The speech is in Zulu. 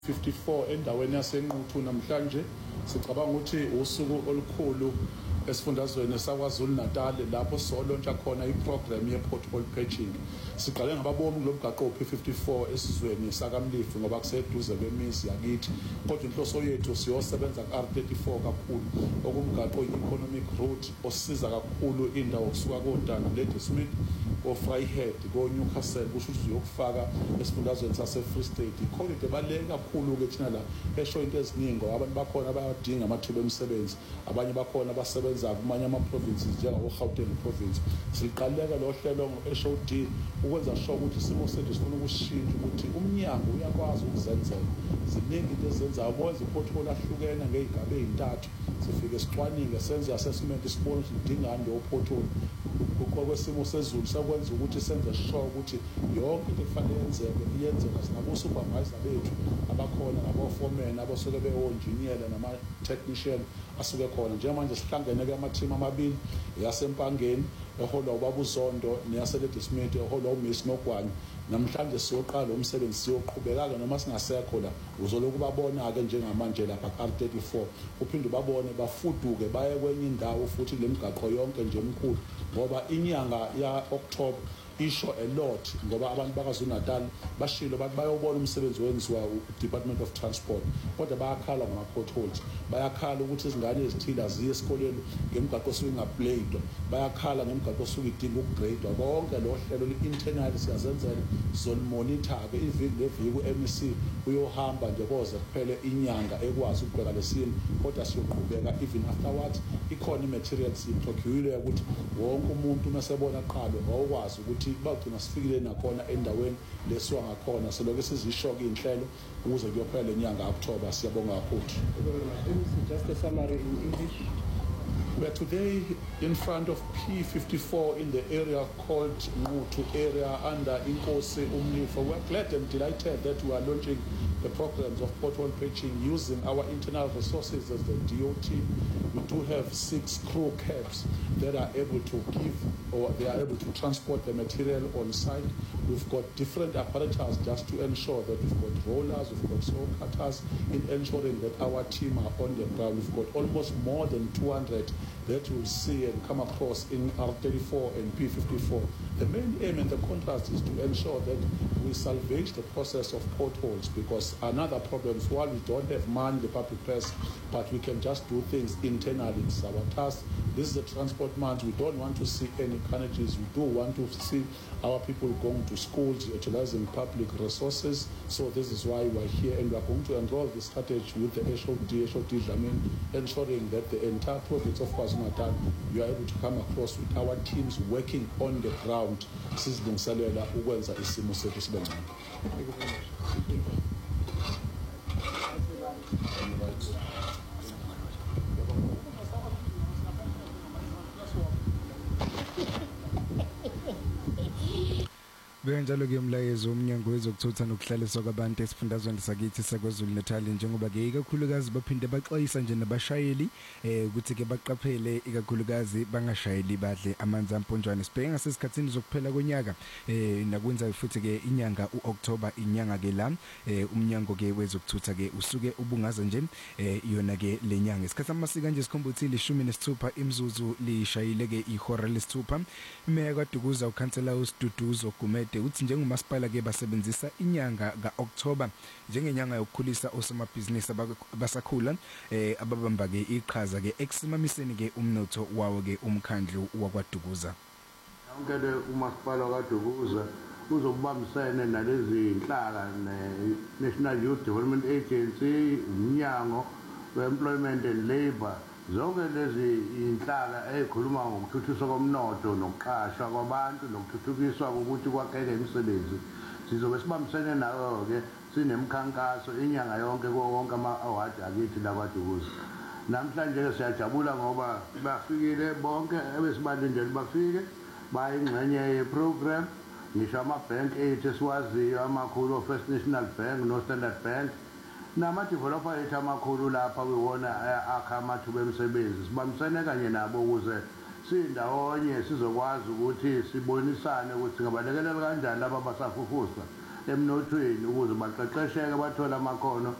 54 endaweni yaseNquthu namhlanje sicabanga ukuthi usuku olukhulu esifundazweni saKwaZulu Natal lapho solontsha khona iprogram ye-pothole patching. Siqale ngababomi kulomgaqo P54 esizweni sakaMlifu ngoba kuseduze kwemizi yakithi, kodwa inhloso yethu siyosebenza ku-R34 kakhulu okumgaqo i-economic route osiza kakhulu indawo kusuka koDana Ladysmith ko-Vryheid ko-Newcastle kusho ukuthi uyokufaka esifundazweni sase-Free State. Ikhonto ebaluleke kakhulu-ke thina la esho into eziningi ngoba abantu bakhona bayadinga amathuba emisebenzi, abanye bakhona basebenza kumanye ama-provinces njengako-Gauteng province. Siliqaleka lo hlelo ngo-HOD ukwenza sure ukuthi isimo sethu sifuna ukushintsha ukuthi umnyango uyakwazi ukuzenzela. Ziningi into ezenzayo mwenza i-pothole ahlukene ngey'gaba ey'ntathu, sifike sicwaninge senze assessment sibone ukuthi lidingani leyo pothole. Kwesimo sezulu sakwenza ukuthi senze sure ukuthi yonke into efanele yenzeka sinabo-supervisor bethu abakhona nabo-foreman abasuke be-engineer nama-technician asuke khona. Njengamanje sihlangene-ke ama-team amabili, eyasempangeni eholwa ubaba uZondo neyaseLadysmith eholwa uMiss Nogwanya. Namhlanje siyoqala lo msebenzi siyoqhubeka-ke noma singasekho la, uzoloku babona-ke njengamanje lapha ku-R34 uphinde babone bafuduke baye kwenye indawo futhi le migaqo yonke nje emkhulu ngoba inyanga ya-October isho a lot ngoba abantu bakaZulu Natal bashilo bathi bayobona umsebenzi wenziwa u-Department of Transport, kodwa bayakhala ngama-potholes, bayakhala ukuthi izingane ezithile aziye esikoleni ngemigaqo osuke ingablayidwa, bayakhala ngemigaqo osuke idinga ukugradwa. Konke lo hlelo li-internal siyazenzela, sizolimonitha-ke iviki neviki u-MEC uyohamba nje koze kuphele inyanga ekwazi ukubheka lesimo, kodwa siyoqhubeka even afterwards. Ikhona i-material siyiprocurile ukuthi wonke umuntu mesebona qalo wawukwazi ukuthi bagcina sifikile nakhona endaweni lesiwa ngakhona. Selokhu sizisho-ke iy'nhlelo ukuze kuyophela le nyanga October. Siyabonga kakhulu. Just a summary in English. We are today in front of P54 in the area called Ngutu area under Inkosi Umlifu. We are glad and delighted that we are launching the programs of pothole patching using our internal resources as the DOT. We do have 6 crew cabs that are able to give or they are able to transport the material on site. We've got different apparatus just to ensure that we've got rollers, we've got saw cutters in ensuring that our team are on the ground. We've got almost more than 200 that you'll see and come across in R34 and P54. The main aim and the contrast is to ensure that we salvage the process of potholes, because another problem is while we don't have money in the public press, but we can just do things internally. It's our task. This is the transport month. We don't want to see any carnages. We do want to see our people going to schools, utilizing public resources. So this is why we're here, and we're going to enroll this strategy with the HOD Dlamini, ensuring that the entire province of KwaZulu-Natal, we are able to come across with our teams working on the ground. Sizilungiselela ukwenza isimo sethu sibe ngcono. Thank you very much. Benjalo ke umlayezo umnyango wezokuthutha nokuhlaliswa kwabantu esifundazweni sakithi saKwaZulu Natal, njengoba ke ikakhulukazi baphinde baxwayisa nje nabashayeli ukuthi ke baqaphele ikakhulukazi bangashayeli badle amanzi amponjwana. Sibheke ngasesikhathini zokuphela konyaka nakwenza futhi ke inyanga uOctober, inyanga ke la umnyango ke wezokuthutha ke usuke ubungaza nje iyona ke lenyanga. Isikhathi amasika nje sikhombuthile 16 imzuzu lishayile ke ihora lesithupha. Imeya kaDukuza ukhansela uSiduduzo Gumede uthi njengomasipala ke basebenzisa inyanga kaOctober njengenyanga yokukhulisa osomabhizinisi abasakhula ababamba ke iqhaza ke eksimamiseni ke umnotho wawo ke umkhandlu wakwaDukuza. Yonke le umasipala kaDukuza uzokubambisana nalezi inhlaka ne-National Youth Development Agency, umnyango we-Employment and Labour, zonke lezi inhlaka ezikhuluma ngokuthuthukiswa komnotho nokuqashwa kwabantu nokuthuthukiswa ukuthi kwakheke imisebenzi. Sizobe sibambisene nayo ke sinemkhankaso inyanga yonke wonke ama-award akithi la kwaDukuza. Namhlanje siyajabula ngoba bafikile bonke ebesibalindele bafike bayingxenye ye-program. Ngisho ama-bank ethu esiwaziyo amakhulu o-First National Bank no-Standard Bank nama-developer ethu amakhulu lapha kwiwona akha amathuba emisebenzi, sibambisene kanye nabo ukuze sindawonye sizokwazi ukuthi sibonisane ukuthi singabalekelela kanjani laba basafufusa emnothweni ukuze baqeqesheke bathole amakhono